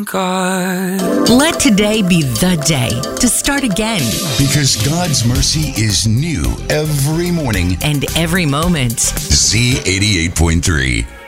God. Let today be the day to start again. Because God's mercy is new every morning. And every moment. Z88.3.